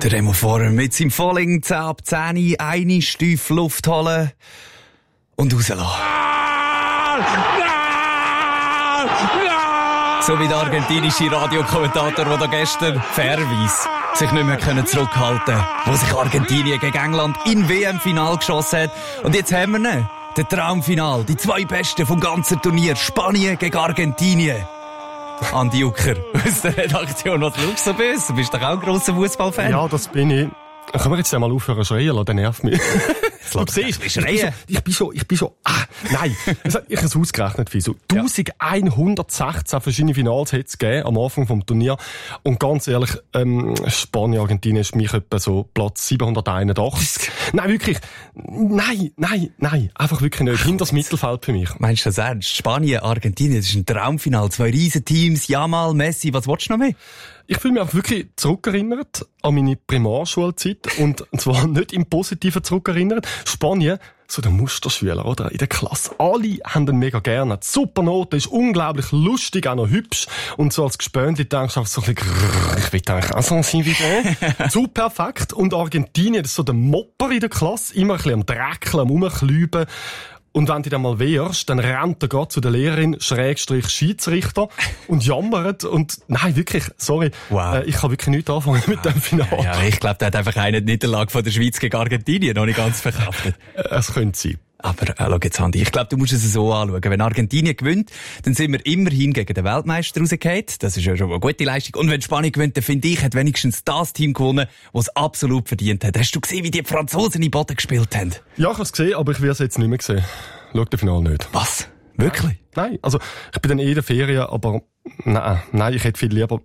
Der Remo Forer mit seinem Falling 10 ab 10 eine Stiefel Luft holen und rauslassen. So wie der argentinische Radiokommentator, der da gestern fairerweise sich nicht mehr zurückhalten konnte, wo sich Argentinien gegen England im WM-Final geschossen hat. Und jetzt haben wir ihn, den Traumfinal, die zwei Besten vom ganzen Turnier, Spanien gegen Argentinien. Andi Jucker aus der Redaktion, was schaust du so böse? Du bist doch auch ein grosser Fußballfan. Ja, das bin ich. Können wir jetzt einmal aufhören zu schreien, der nervt mich. Du siehst, ich bin schon, nein. Ich habe es ausgerechnet, Fiso. 1116 verschiedene Finals hat es gegeben am Anfang vom Turnier. Und ganz ehrlich, Spanien, Argentinien ist für mich etwa so Platz 781. Nein, wirklich. Nein. Einfach wirklich nicht. Hinter das Mittelfeld für mich. Meinst du das ernst? Spanien, Argentinien, das ist ein Traumfinal. Zwei riesen Teams. Jamal, Messi, was willst du noch mehr? Ich fühle mich auch wirklich zurückerinnert an meine Primarschulzeit. Und zwar nicht im Positiven zurückerinnert. Spanien, so der Musterschüler, oder? In der Klasse. Alle haben ihn mega gerne. Die Supernote ist unglaublich lustig, auch noch hübsch. Und so als Gespöntli denkst du auch so ein bisschen, ich will eigentlich auch so sein wie der. Zu perfekt. Und Argentinien, das ist so der Mopper in der Klasse. Immer ein bisschen am Dreckeln, am Rumklüben. Und wenn du dann mal wehrst, dann rennt er gerade zu der Lehrerin, Schiedsrichter, und jammert. Und nein, wirklich, sorry. Wow. Ich kann wirklich nichts anfangen mit dem Finale. Ja, ich glaube, der hat einfach eine Niederlage von der Schweiz gegen Argentinien noch nicht ganz verkraftet. Es könnte sein. Aber schau jetzt, Andi, ich glaube, du musst es so anschauen. Wenn Argentinien gewinnt, dann sind wir immerhin gegen den Weltmeister rausgefallen. Das ist ja schon eine gute Leistung. Und wenn Spanien gewinnt, dann finde ich, hat wenigstens das Team gewonnen, das es absolut verdient hat. Hast du gesehen, wie die Franzosen im Boden gespielt haben? Ja, ich habe es gesehen, aber ich werde es jetzt nicht mehr sehen. Schau den Finale nicht. Was? Wirklich? Nein, also ich bin dann in der Ferien, aber nein, ich hätte viel lieber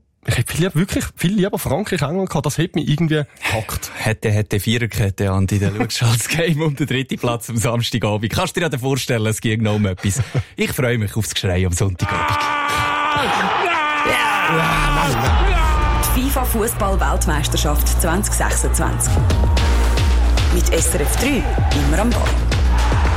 Frankreich, England gehabt. Das hätte mich irgendwie gepackt. Hätte Viererkette, Andi. Dann schaust du halt das Game um den dritten Platz am Samstagabend. Kannst du dir ja vorstellen, es ging noch um etwas. Ich freue mich aufs Geschrei am Sonntagabend. Die FIFA-Fußball-Weltmeisterschaft 2026. Mit SRF 3 immer am Ball.